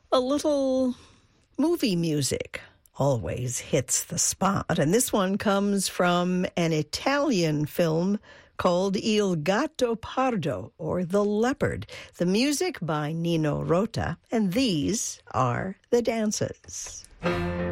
A little movie music always hits the spot, and this one comes from an Italian film called Il Gatto Pardo, or The Leopard. The music by Nino Rota, and these are the dances.